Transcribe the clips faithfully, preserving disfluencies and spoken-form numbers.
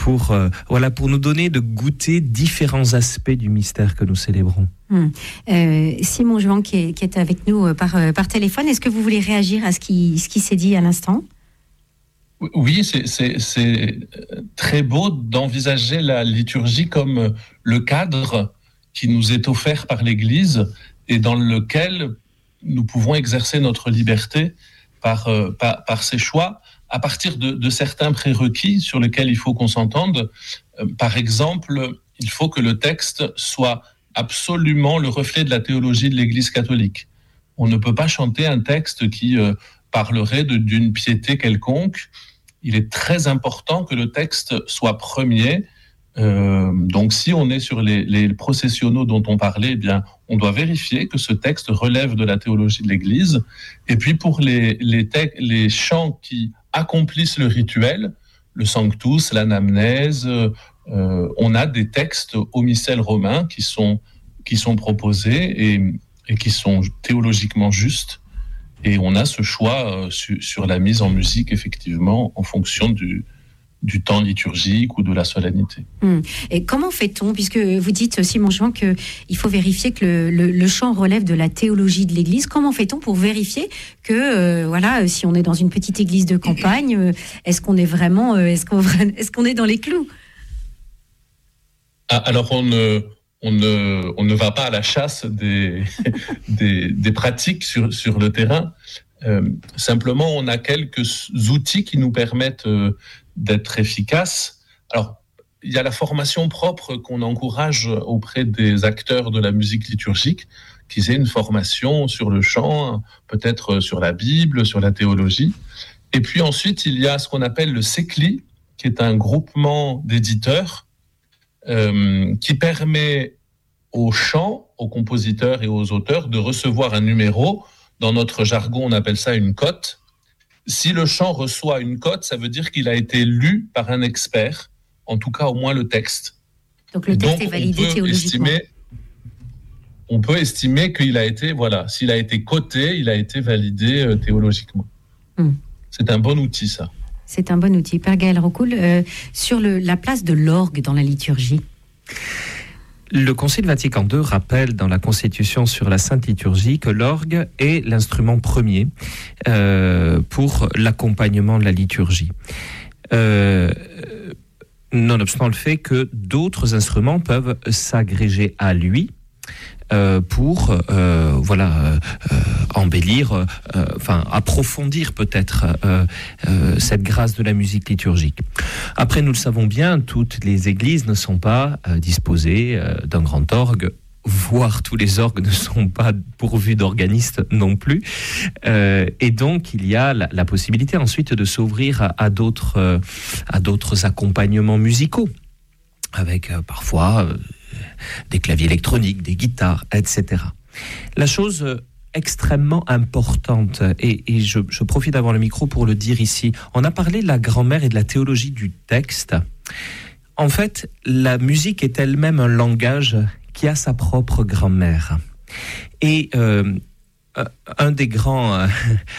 pour, euh, voilà, pour nous donner de goûter différents aspects du mystère que nous célébrons. Hum. Euh, Simon Jouan qui est, qui est avec nous par, par téléphone, est-ce que vous voulez réagir à ce qui, ce qui s'est dit à l'instant ? Oui, c'est, c'est, c'est très beau d'envisager la liturgie comme le cadre qui nous est offert par l'Église et dans lequel nous pouvons exercer notre liberté par, euh, par, par ses choix à partir de, de certains prérequis sur lesquels il faut qu'on s'entende. Euh, par exemple, il faut que le texte soit absolument le reflet de la théologie de l'Église catholique. On ne peut pas chanter un texte qui euh, parlerait de, d'une piété quelconque. Il est très important que le texte soit premier. Euh, donc, si on est sur les, les processionnaux dont on parlait, eh bien, on doit vérifier que ce texte relève de la théologie de l'Église. Et puis, pour les, les, te- les chants qui accomplissent le rituel, le Sanctus, l'anamnèse, euh, on a des textes au missel romain qui sont, qui sont proposés et, et qui sont théologiquement justes. Et on a ce choix euh, su, sur la mise en musique, effectivement, en fonction du, du temps liturgique ou de la solennité. Hum. Et comment fait-on, puisque vous dites, Simon Jouan, qu'il faut vérifier que le, le, le chant relève de la théologie de l'Église, comment fait-on pour vérifier que, euh, voilà, si on est dans une petite église de campagne, euh, est-ce qu'on est vraiment, euh, est-ce qu'on, est-ce qu'on est dans les clous ? Ah, alors, on ne, on, ne, on ne va pas à la chasse des, des, des pratiques sur, sur le terrain. Euh, simplement, on a quelques outils qui nous permettent euh, d'être efficaces. Alors, il y a la formation propre qu'on encourage auprès des acteurs de la musique liturgique, qu'ils aient une formation sur le chant, peut-être sur la Bible, sur la théologie. Et puis ensuite, il y a ce qu'on appelle le C E C L I, qui est un groupement d'éditeurs euh, qui permet aux chants, aux compositeurs et aux auteurs de recevoir un numéro. Dans notre jargon, on appelle ça une cote. Si le chant reçoit une cote, ça veut dire qu'il a été lu par un expert, en tout cas au moins le texte. Donc le texte Donc, est validé on peut théologiquement. Estimer, on peut estimer qu'il a été, voilà, s'il a été coté, il a été validé euh, théologiquement. Hum. C'est un bon outil, ça. C'est un bon outil. Père Gaël Rocoul, euh, sur le, la place de l'orgue dans la liturgie. Le Concile Vatican deux rappelle dans la Constitution sur la Sainte Liturgie que l'orgue est l'instrument premier euh, pour l'accompagnement de la liturgie. Euh, nonobstant le fait que d'autres instruments peuvent s'agréger à lui euh, pour euh, voilà euh, embellir, euh, enfin approfondir peut-être euh, euh, cette grâce de la musique liturgique. Après, nous le savons bien, toutes les églises ne sont pas euh, disposées euh, d'un grand orgue, voire tous les orgues ne sont pas pourvus d'organistes non plus. Euh, et donc, il y a la, la possibilité ensuite de s'ouvrir à, à, d'autres, euh, à d'autres accompagnements musicaux, avec euh, parfois euh, des claviers électroniques, des guitares, et cetera. La chose euh, extrêmement importante, et, et je, je profite d'avoir le micro pour le dire ici, on a parlé de la grammaire et de la théologie du texte. En fait, la musique est elle-même un langage qui a sa propre grammaire. Et euh, un des grands, euh,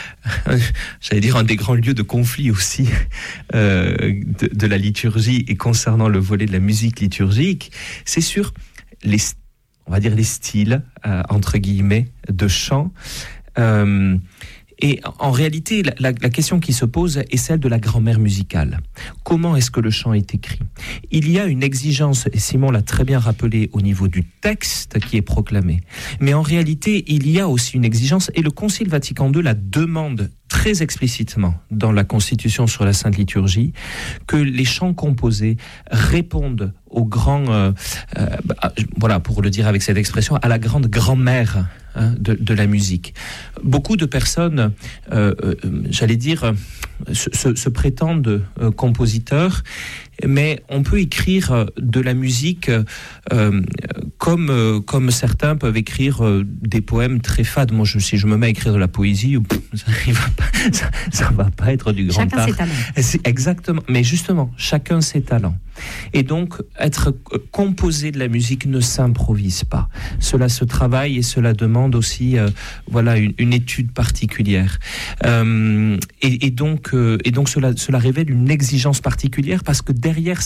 j'allais dire un des grands lieux de conflit aussi euh, de, de la liturgie et concernant le volet de la musique liturgique, c'est sur les, on va dire les styles euh, entre guillemets de chant. Euh, Et en réalité, la, la, la question qui se pose est celle de la grammaire musicale. Comment est-ce que le chant est écrit ? Il y a une exigence, et Simon l'a très bien rappelé, au niveau du texte qui est proclamé. Mais en réalité, il y a aussi une exigence, et le Concile Vatican deux la demande très explicitement dans la Constitution sur la Sainte Liturgie, que les chants composés répondent au grand, euh, euh, bah, voilà, pour le dire avec cette expression, à la grande grand-mère hein, de, de la musique. Beaucoup de personnes, euh, euh, j'allais dire, se, se, se prétendent euh, compositeurs, mais on peut écrire de la musique euh, comme, euh, comme certains peuvent écrire euh, des poèmes très fades. Moi, je, si je me mets à écrire de la poésie, pff, ça ne va, ça, va pas être du grand chacun art. Ses talents. C'est exactement. Mais justement, chacun ses talents. Et donc, être composé de la musique ne s'improvise pas. Cela se travaille et cela demande aussi euh, voilà, une, une étude particulière. Euh, et, et donc, euh, et donc cela, cela révèle une exigence particulière parce que derrière